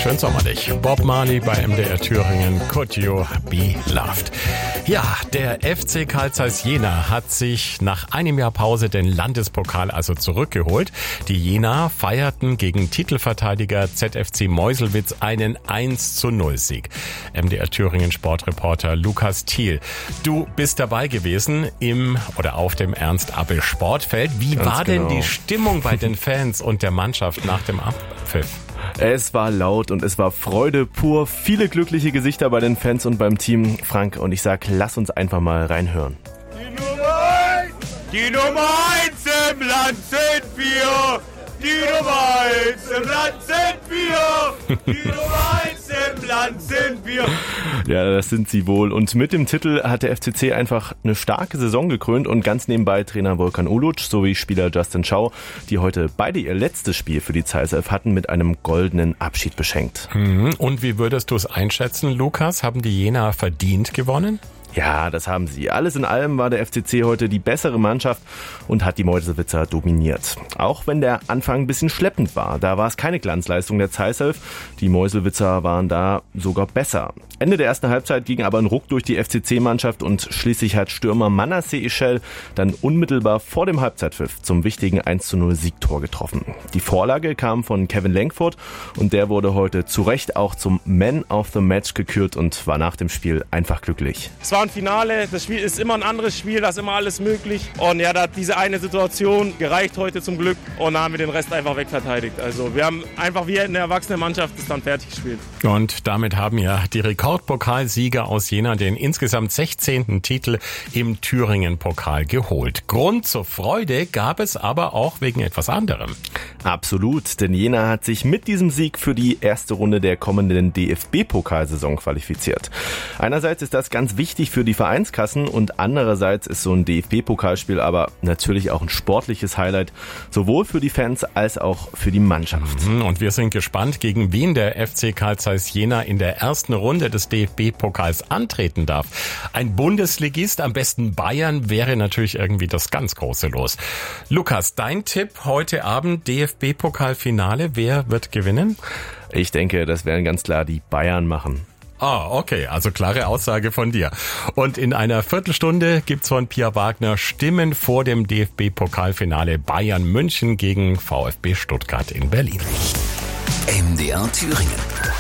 schön sommerlich. Bob Marley bei MDR Thüringen, Could You Be Loved. Ja, der FC Carl Zeiss Jena hat sich nach einem Jahr Pause den Landespokal also zurückgeholt. Die Jena feierten gegen Titelverteidiger ZFC Meuselwitz einen 1:0-Sieg. MDR Thüringen Sportreporter Lukas Thiel. Du bist dabei gewesen auf dem Ernst-Abel Sportfeld. Wie war denn die Stimmung bei den Fans und der Mannschaft nach dem Abpfiff? Es war laut und es war Freude pur. Viele glückliche Gesichter bei den Fans und beim Team. Frank, und ich sag, lass uns einfach mal reinhören. Die Nummer 1 im Land sind wir. Die Nummer 1 im Land sind wir. Die Nummer 1 im Land sind wir. Ja, das sind sie wohl. Und mit dem Titel hat der FCC einfach eine starke Saison gekrönt und ganz nebenbei Trainer Volkan Uluc sowie Spieler Justin Schau, die heute beide ihr letztes Spiel für die Zeiss Elf hatten, mit einem goldenen Abschied beschenkt. Und wie würdest du es einschätzen, Lukas? Haben die Jena verdient gewonnen? Ja, das haben sie. Alles in allem war der FCC heute die bessere Mannschaft und hat die Meuselwitzer dominiert. Auch wenn der Anfang ein bisschen schleppend war. Da war es keine Glanzleistung der Zeiss Elf. Die Meuselwitzer waren da sogar besser. Ende der ersten Halbzeit ging aber ein Ruck durch die FCC-Mannschaft und schließlich hat Stürmer Manasseh Ischel dann unmittelbar vor dem Halbzeitpfiff zum wichtigen 1:0-Siegtor getroffen. Die Vorlage kam von Kevin Lenkfurt und der wurde heute zu Recht auch zum Man of the Match gekürt und war nach dem Spiel einfach glücklich. Es war ein Finale, das Spiel ist immer ein anderes Spiel, da ist immer alles möglich. Und ja, da hat diese eine Situation gereicht heute zum Glück und da haben wir den Rest einfach wegverteidigt. Also wir haben einfach wie eine erwachsene Mannschaft das dann fertig gespielt. Und damit haben ja die Rekordpokalsieger aus Jena den insgesamt 16. Titel im Thüringen-Pokal geholt. Grund zur Freude gab es aber auch wegen etwas anderem. Absolut, denn Jena hat sich mit diesem Sieg für die erste Runde der kommenden DFB-Pokalsaison qualifiziert. Einerseits ist das ganz wichtig für die Vereinskassen und andererseits ist so ein DFB-Pokalspiel aber natürlich auch ein sportliches Highlight, sowohl für die Fans als auch für die Mannschaft. Und wir sind gespannt, gegen wen der FC Carl Zeiss Jena in der ersten Runde des DFB-Pokals antreten darf. Ein Bundesligist, am besten Bayern, wäre natürlich irgendwie das ganz große Los. Lukas, dein Tipp heute Abend, DFB-Pokalfinale, wer wird gewinnen? Ich denke, das werden ganz klar die Bayern machen. Okay, also klare Aussage von dir. Und in einer Viertelstunde gibt's von Pia Wagner Stimmen vor dem DFB-Pokalfinale Bayern München gegen VfB Stuttgart in Berlin. MDR Thüringen.